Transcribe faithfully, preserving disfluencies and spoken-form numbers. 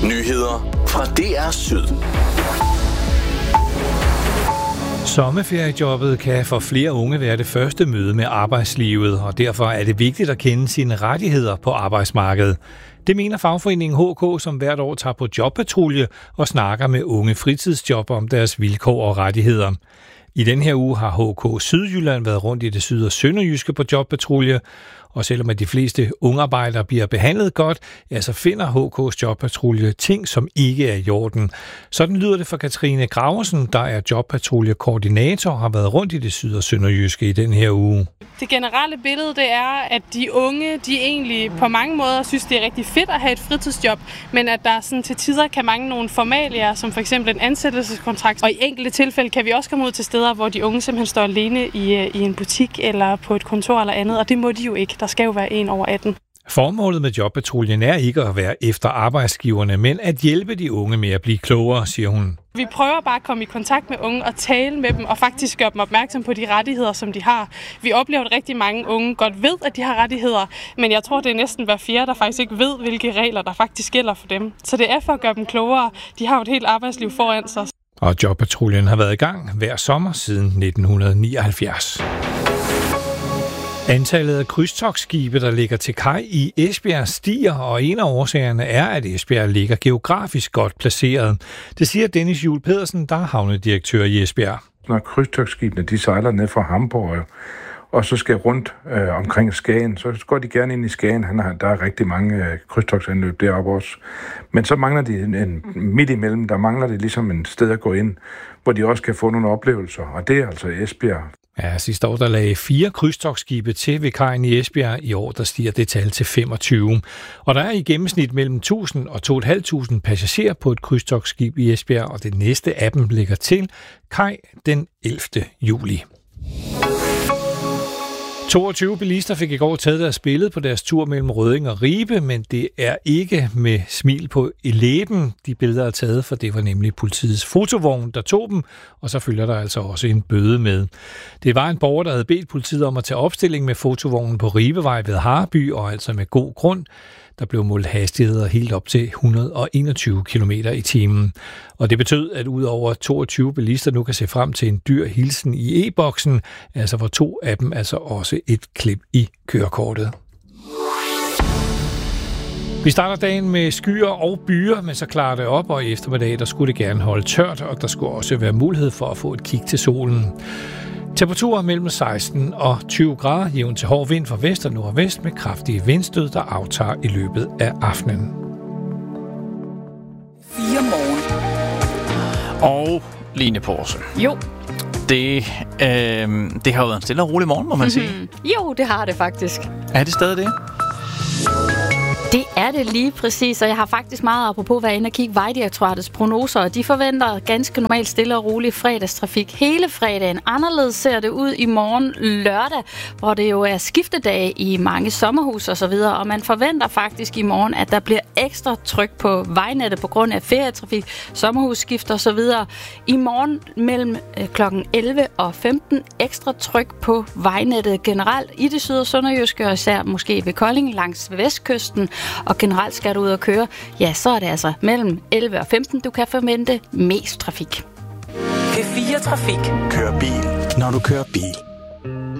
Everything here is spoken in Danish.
Nyheder fra D R Syd. Sommerferiejobbet kan for flere unge være det første møde med arbejdslivet, og derfor er det vigtigt at kende sine rettigheder på arbejdsmarkedet. Det mener fagforeningen H K, som hvert år tager på jobpatrulje og snakker med unge fritidsjobber om deres vilkår og rettigheder. I den her uge har H K Sydjylland været rundt i det syd- og sønderjyske på jobpatrulje, og selvom at de fleste ungarbejdere bliver behandlet godt, ja, så finder H K's jobpatrulje ting, som ikke er i orden. Sådan lyder det for Katrine Graversen, der er jobpatruljekoordinator og har været rundt i det syd- og sønderjyske i den her uge. Det generelle billede, det er, at de unge, de egentlig på mange måder synes, det er rigtig fedt at have et fritidsjob, men at der sådan til tider kan mangle nogle formalier, som for eksempel en ansættelseskontrakt. Og i enkelte tilfælde kan vi også komme ud til steder, hvor de unge simpelthen står alene i, i en butik eller på et kontor eller andet, og det må de jo ikke. Der skal jo være en over atten. Formålet med jobpatruljen er ikke at være efter arbejdsgiverne, men at hjælpe de unge med at blive klogere, siger hun. Vi prøver bare at komme i kontakt med unge og tale med dem og faktisk gøre dem opmærksom på de rettigheder, som de har. Vi oplever, at rigtig mange unge godt ved, at de har rettigheder, men jeg tror, det er næsten hver fjerde, der faktisk ikke ved, hvilke regler, der faktisk gælder for dem. Så det er for at gøre dem klogere. De har jo et helt arbejdsliv foran sig. Og jobpatruljen har været i gang hver sommer siden nitten nioghalvfjerds. Antallet af krydstogtskibe, der ligger til kaj i Esbjerg, stiger, og en af årsagerne er, at Esbjerg ligger geografisk godt placeret. Det siger Dennis Juhl Pedersen, der er havnedirektør i Esbjerg. Når krydstogtskibene de sejler ned fra Hamburg og så skal rundt øh, omkring Skagen, så går de gerne ind i Skagen. Han har, der er rigtig mange øh, krydstogtsanløb deroppe også. Men så mangler de en, en midt imellem, der mangler det ligesom en sted at gå ind, hvor de også kan få nogle oplevelser, og det er altså Esbjerg. Ja, sidste år der lagde fire krydstogtskibe til ved kajen i Esbjerg. I år der stiger det tal til femogtyve. Og der er i gennemsnit mellem tusind og to tusind fem hundrede passagerer på et krydstogtskib i Esbjerg, og det næste af dem ligger til kaj den ellevte juli. toogtyve bilister fik i går taget deres billede på deres tur mellem Rødding og Ribe, men det er ikke med smil på i læben. De billeder er taget, for det var nemlig politiets fotovogn, der tog dem, og så følger der altså også en bøde med. Det var en borger, der havde bedt politiet om at tage opstilling med fotovognen på Ribevej ved Hareby, og altså med god grund. Der blev målt hastigheder helt op til et hundrede og enogtyve kilometer i timen. Og det betød, at ud over toogtyve bilister nu kan se frem til en dyr hilsen i e-boksen, altså hvor to af dem altså også et klip i kørekortet. Vi starter dagen med skyer og byer, men så klarer det op, og i eftermiddag der skulle det gerne holde tørt, og der skulle også være mulighed for at få et kig til solen. Temperaturer mellem seksten og tyve grader, jævn til hård vind fra vest og nordvest med kraftige vindstød, der aftager i løbet af aftenen. Fire morgen. Og Line Porse. Jo. Det, øh, det har jo været en stille og rolig morgen, må man sige. Mm-hmm. Jo, det har det faktisk. Er det stadig det? Det er det lige præcis, og jeg har faktisk meget apropos været inde og kigge Vejdirektoratets prognoser, og de forventer ganske normalt stille og rolig fredagstrafik hele fredagen. Anderledes ser det ud i morgen lørdag, hvor det jo er skiftedag i mange sommerhus og så videre, og man forventer faktisk i morgen, at der bliver ekstra tryk på vejnettet på grund af ferietrafik, sommerhusskift og så videre. I morgen mellem klokken elleve og femten ekstra tryk på vejnettet generelt i det syd- og sønderjyske, og især måske ved Kolding langs vestkysten. Og generelt skal du ud og køre, ja, så er det altså mellem elleve og femten, du kan forvente mest trafik. P fire Trafik. Kør bil, når du kører bil.